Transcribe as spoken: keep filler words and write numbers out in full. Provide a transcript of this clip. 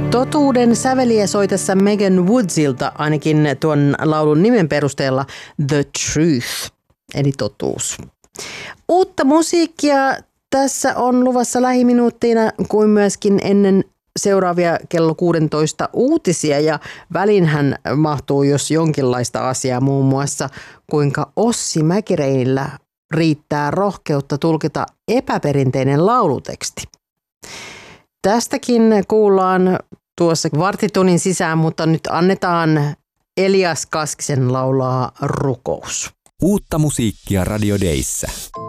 Totuuden säveliä soitessa Megan Woodsilta, ainakin tuon laulun nimen perusteella, The Truth, eli totuus. Uutta musiikkia tässä on luvassa lähiminuuttina kuin myöskin ennen seuraavia kello kuusitoista uutisia, ja välinhän mahtuu jos jonkinlaista asiaa, muun muassa kuinka Ossi Mäkireinillä riittää rohkeutta tulkita epäperinteinen lauluteksti. Tästäkin kuullaan tuossa varttitunnin sisään, mutta nyt annetaan Elias Kaskisen laulaa Rukous. Uutta musiikkia Radio Dayssä.